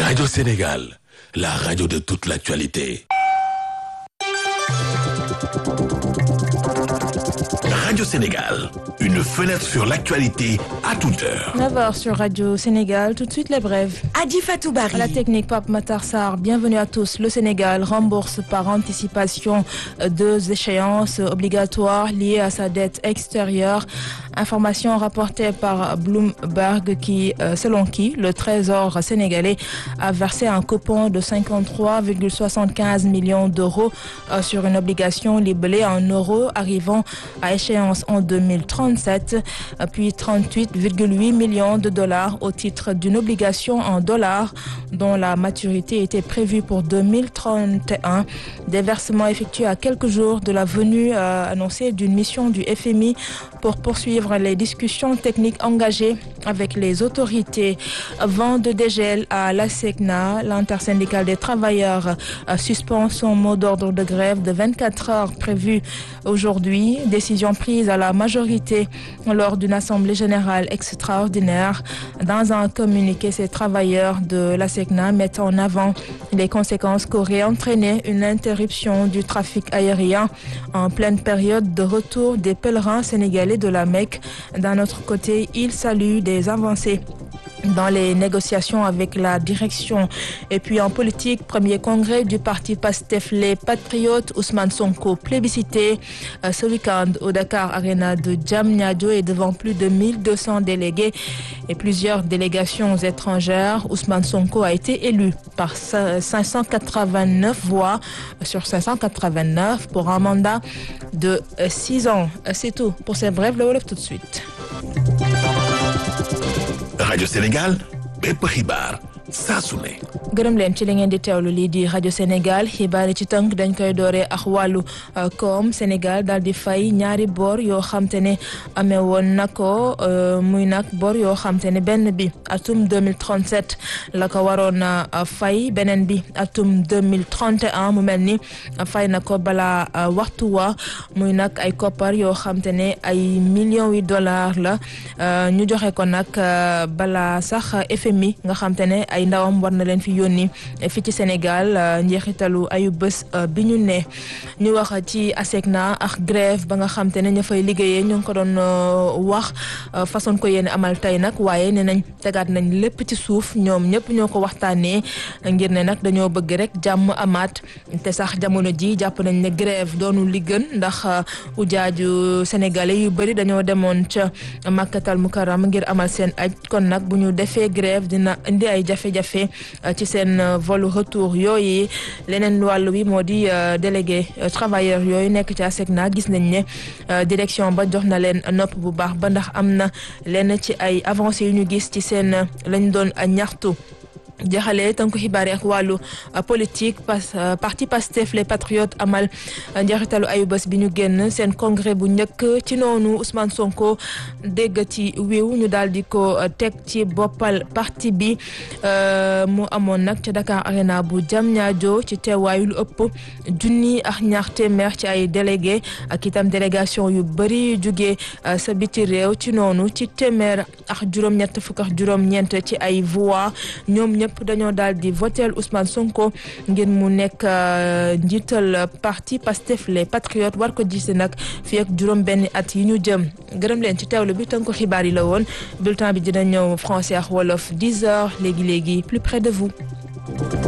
Radio Sénégal, la radio de toute l'actualité. Radio Sénégal, une fenêtre sur l'actualité à toute heure. 9h sur Radio Sénégal, tout de suite les brèves. Adi Fatou Barry. À la technique, Pape Matar Sarr, bienvenue à tous. Le Sénégal rembourse par anticipation 2 échéances obligatoires liées à sa dette extérieure. Information rapportée par Bloomberg selon qui le Trésor sénégalais a versé un coupon de 53,75 millions d'euros sur une obligation libellée en euros arrivant à échéance en 2037, puis 38,8 millions de dollars au titre d'une obligation en dollars dont la maturité était prévue pour 2031. Des versements effectués à quelques jours de la venue annoncée d'une mission du FMI pour poursuivre les discussions techniques engagées avec les autorités. Vent de dégel à l'ASECNA, l'intersyndicale des travailleurs suspend son mot d'ordre de grève de 24 heures prévu aujourd'hui. Décision prise à la majorité lors d'une assemblée générale extraordinaire. Dans un communiqué, ces travailleurs de l'ASECNA mettent en avant les conséquences qu'aurait entraîné une interruption du trafic aérien en pleine période de retour des pèlerins sénégalais de la Mecque. D'un autre côté, ils saluent des avancées dans les négociations avec la direction. Et puis en politique, premier congrès du parti PASTEF Les Patriotes, Ousmane Sonko plébiscité ce week-end au Dakar Arena de Diamniadio et devant plus de 1200 délégués et plusieurs délégations étrangères. Ousmane Sonko a été élu par 589 voix sur 589 pour un mandat de 6 ans. C'est tout pour ces brèves. Le Wolof tout de suite. Radio Sénégal, bépp xibaar saa su ne. gërëm leen ci li ngeen di teewlu lii di rajo Sénégal xibaar yi ci tënk dañ koy dooree ak wàllu koom. Sénégal daal di fay ñaari bor yoo xam te ne amee woon na ko muy nag bor yoo xam te ne benn bi atum 2037 la ko waroon a fay beneen bi atum 2031 mu mel ni fay na ko balaa waxtu wa muy nag ay koppar yoo xam te ne ay millions yi dollars la ñu joxe ko nag balaa sax FMI nga xam te ne ay ndawam war na leen fi yónni fii ci Sénégal njeexitalu ayu bés bi ñu ne ñu wax ci ASECNA ak grève ba nga xam te ne ña fay liggéeyee ñu ngi ko doon wax façon ko yéene amal tey nag waaye ne nañ tegaat nañ lépp ci suuf ñoom ñëpp ñoo ko waxtaanee ngir ne nag dañoo bëgg rek jàmm amaat te sax jamono ji jàpp nañ ne grève doonul li gën ndax ujaaju sénégalais yu bëri dañoo demoon ca Makkatal Mukarram ngir amal seen aj kon nag bu ñu defee grève dina indi ay jafe-jafe ci seen volu retour yooyu. leneen wàllu wi moo di délégué travailleurs yooyu nekk ci ASECNA gis nañ ne direction ba jox na leen nopp bu baax ba ndax am na lenn ci ay avancées yu ñu gis ci seen lañ doon ñaxtu. jaxale tënku xibaar yi ak wàllu politique parti PASTEF Les Patriotes amal njeexitalu ayubés bi ñu génn seen congrès bu njëkk ci noonu Ousmane Sonko dégg ci wiiw ñu daal di ko teg ci boppal parti bi mu amoon nag ci Dakar Arena bu Diamniadio ci teewaayu lu ëpp junni ak ñaar téeméer ci ay délégué ak itam délégation yu bëri jugee sa biti réew ci noonu ci téeméer ak juróom-ñett fukk ak juróom-ñeent ci ay voix ñoom ñëpp dañoo daal di votel Ousmane Sonko ngir mu nekk njiital parti PASTEF Les Patriotes war ko jiite nag fii ak juróom benn at yi ñu jëm. gërëm leen ci teewlu bi tënk ko xibaar yi la woon bulletin bi dina ñëw français ak wolof 10 heures léegi plus près de vous.